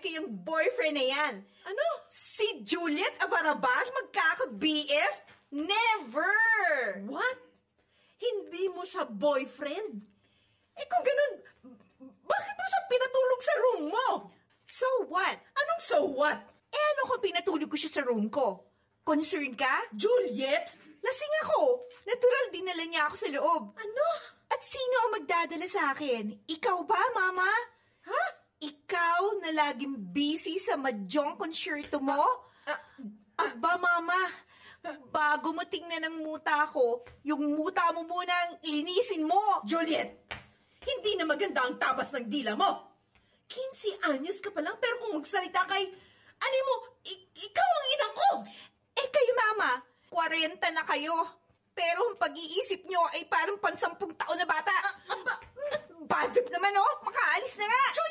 ko yung boyfriend na yan. Ano? Si Juliet Abarabal, magkaka-BF? Never! What? Hindi mo siya boyfriend? Kung ganun, bakit mo siya pinatulog sa room mo? So what? Anong so what? Ano kung pinatulog ko siya sa room ko? Concerned ka? Juliet? Lasing ako. Natural dinala niya ako sa loob. Ano? At sino ang magdadala sa akin? Ikaw ba, Mama? Ha? Ikaw na laging busy sa mahjong konsyerto mo? Aba, Mama, bago mo tingnan ang muta ko, yung muta mo munang linisin mo. Juliet, hindi na maganda ang tabas ng dila mo. 15 anyos ka pa lang, pero kung magsalita kay, ikaw ang ina ko. Kayo, Mama, 40 na kayo. Pero ang pag-iisip nyo ay parang 10 taon na bata. Bad trip naman, oh. Makaalis na nga.